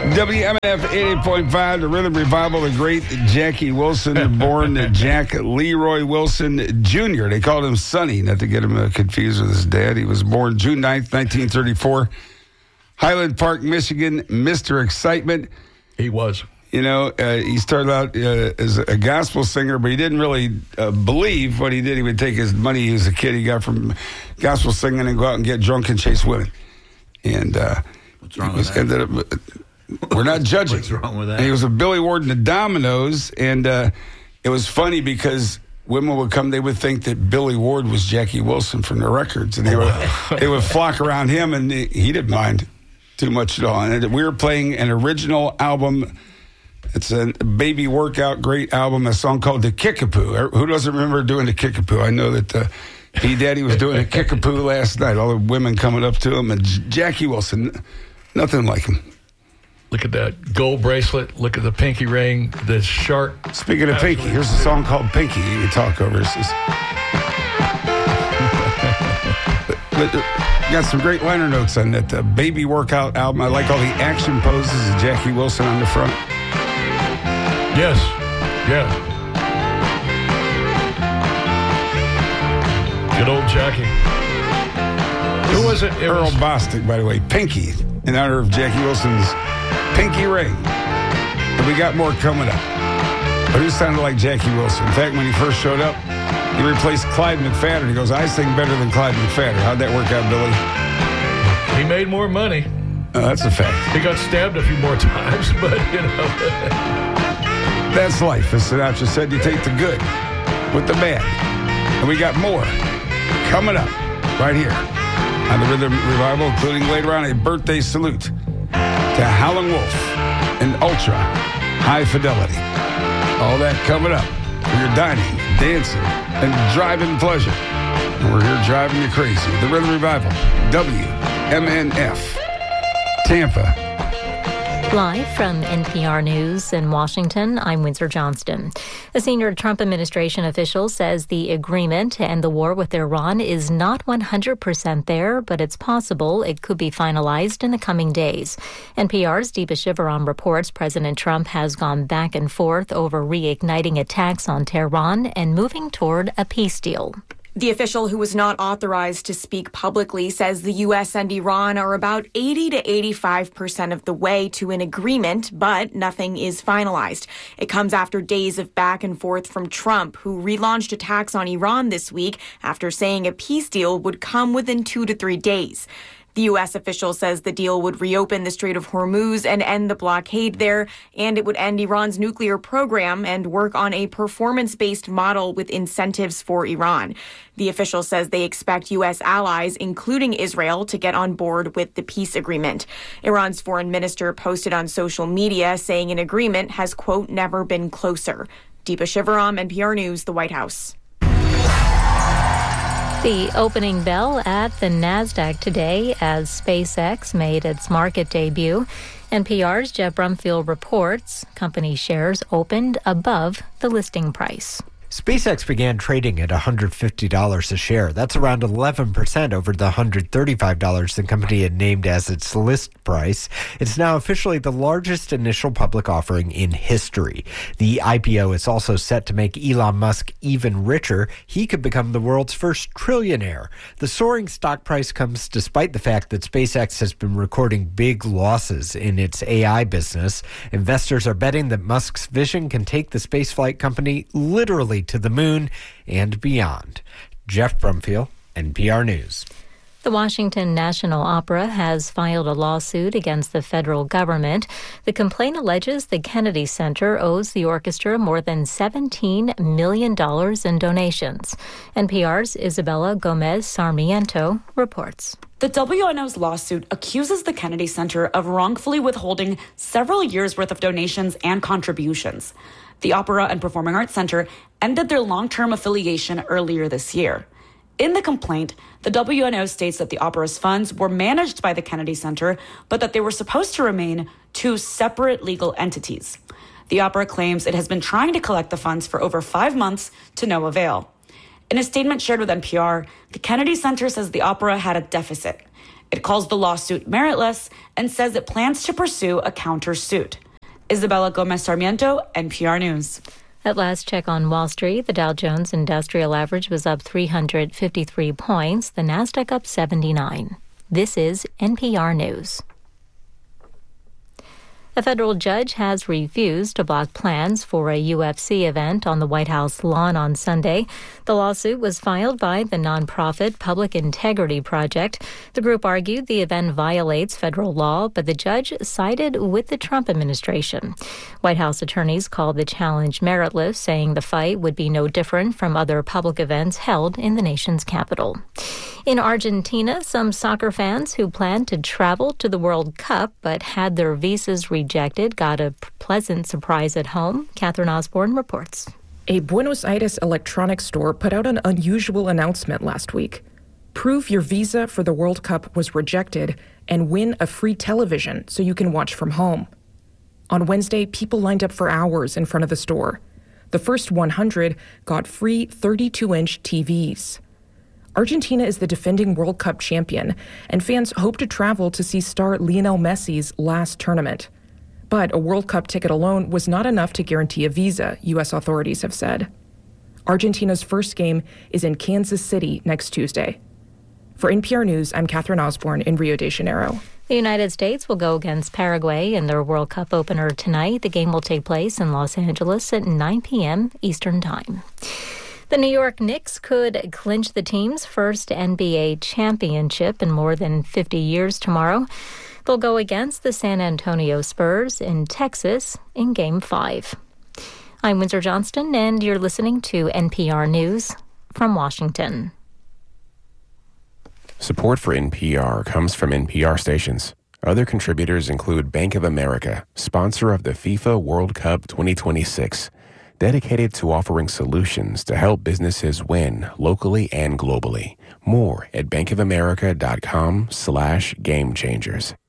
WMNF 88.5, the Rhythm Revival, the great Jackie Wilson, born Jack Leroy Wilson Jr. They called him Sonny, not to get him confused with his dad. He was born June 9th, 1934. Highland Park, Michigan, Mr. Excitement. He was. You know, he started out as a gospel singer, but he didn't really believe what he did. He would take his money as a kid he got from gospel singing and go out and get drunk and chase women. And what's wrong with that? We're not judging. What's wrong with that? And he was a Billy Ward and the Dominoes, and it was funny because women would come, they would think that Billy Ward was Jackie Wilson from the records, and they would flock around him, and he didn't mind too much at all. And we were playing an original album. It's a baby workout, great album, a song called The Kickapoo. Who doesn't remember doing The Kickapoo? I know that P. Daddy was doing The Kickapoo last night. All the women coming up to him, and Jackie Wilson, nothing like him. Look at that gold bracelet. Look at the pinky ring. The shark. Speaking of Pinky, here's a song called Pinky. You can talk over this. But got some great liner notes on that baby workout album. I like all the action poses of Jackie Wilson on the front. Yes. Yeah. Good old Jackie. Who was it? Earl Bostic, by the way. Pinky, in honor of Jackie Wilson's pinky ring. And we got more coming up. But who sounded like Jackie Wilson? In fact, when he first showed up, he replaced Clyde McPhatter. He goes, I sing better than Clyde McPhatter. How'd that work out, Billy? He made more money. That's a fact. He got stabbed a few more times, but, you know. That's life. As Sinatra said, you take the good with the bad. And we got more coming up right here on the Rhythm Revival, including later on a birthday salute to Howlin' Wolf and Ultra High Fidelity. All that coming up for your dining, dancing, and driving pleasure. And we're here driving you crazy. The Rhythm Revival, WMNF, Tampa. Live from NPR News in Washington, I'm Windsor Johnston. A senior Trump administration official says the agreement to end the war with Iran is not 100% there, but it's possible it could be finalized in the coming days. NPR's Deepa Shivaram reports President Trump has gone back and forth over reigniting attacks on Tehran and moving toward a peace deal. The official, who was not authorized to speak publicly, says the U.S. and Iran are about 80 to 85% of the way to an agreement, but nothing is finalized. It comes after days of back and forth from Trump, who relaunched attacks on Iran this week after saying a peace deal would come within 2 to 3 days. The U.S. official says the deal would reopen the Strait of Hormuz and end the blockade there, and it would end Iran's nuclear program and work on a performance-based model with incentives for Iran. The official says they expect U.S. allies, including Israel, to get on board with the peace agreement. Iran's foreign minister posted on social media saying an agreement has, quote, never been closer. Deepa Shivaram, NPR News, the White House. The opening bell at the NASDAQ today as SpaceX made its market debut. NPR's Jeff Brumfield reports company shares opened above the listing price. SpaceX began trading at $150 a share. That's around 11% over the $135 the company had named as its list price. It's now officially the largest initial public offering in history. The IPO is also set to make Elon Musk even richer. He could become the world's first trillionaire. The soaring stock price comes despite the fact that SpaceX has been recording big losses in its AI business. Investors are betting that Musk's vision can take the spaceflight company literally to the moon and beyond. Jeff Brumfield, NPR News. The Washington National Opera has filed a lawsuit against the federal government. The complaint alleges the Kennedy Center owes the orchestra more than $17 million in donations. NPR's Isabella Gomez Sarmiento reports. The WNO's lawsuit accuses the Kennedy Center of wrongfully withholding several years' worth of donations and contributions. The Opera and Performing Arts Center ended their long-term affiliation earlier this year. In the complaint, the WNO states that the opera's funds were managed by the Kennedy Center, but that they were supposed to remain two separate legal entities. The opera claims it has been trying to collect the funds for over 5 months to no avail. In a statement shared with NPR, the Kennedy Center says the opera had a deficit. It calls the lawsuit meritless and says it plans to pursue a countersuit. Isabella Gomez Sarmiento, NPR News. At last check on Wall Street, the Dow Jones Industrial Average was up 353 points, the Nasdaq up 79. This is NPR News. A federal judge has refused to block plans for a UFC event on the White House lawn on Sunday. The lawsuit was filed by the nonprofit Public Integrity Project. The group argued the event violates federal law, but the judge sided with the Trump administration. White House attorneys called the challenge meritless, saying the fight would be no different from other public events held in the nation's capital. In Argentina, some soccer fans who planned to travel to the World Cup but had their visas rejected got a pleasant surprise at home. Catherine Osborne reports. A Buenos Aires electronics store put out an unusual announcement last week. Prove your visa for the World Cup was rejected and win a free television so you can watch from home. On Wednesday, people lined up for hours in front of the store. The first 100 got free 32-inch TVs. Argentina is the defending World Cup champion, and fans hope to travel to see star Lionel Messi's last tournament. But a World Cup ticket alone was not enough to guarantee a visa, U.S. authorities have said. Argentina's first game is in Kansas City next Tuesday. For NPR News, I'm Catherine Osborne in Rio de Janeiro. The United States will go against Paraguay in their World Cup opener tonight. The game will take place in Los Angeles at 9 p.m. Eastern Time. The New York Knicks could clinch the team's first NBA championship in more than 50 years tomorrow. They'll go against the San Antonio Spurs in Texas in Game 5. I'm Windsor Johnston, and you're listening to NPR News from Washington. Support for NPR comes from NPR stations. Other contributors include Bank of America, sponsor of the FIFA World Cup 2026, dedicated to offering solutions to help businesses win locally and globally. More at bankofamerica.com/gamechangers.